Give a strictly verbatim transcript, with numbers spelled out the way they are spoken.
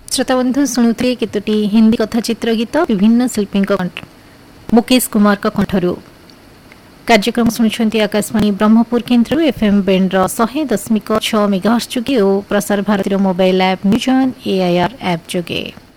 श्रोता बंधु शुणुते केतोटी हिंदी कथाचित्र गीत विभिन्न शिल्पी मुकेश कुमार कंठरू। कार्यक्रम शुणुंट आकाशवाणी ब्रह्मपुर केन्द्र एफएम बैंड्र शहे दशमिक छः मेगाहर्ट्ज जोगे और Prasar Bharati mobile app news on AIR app जोगे।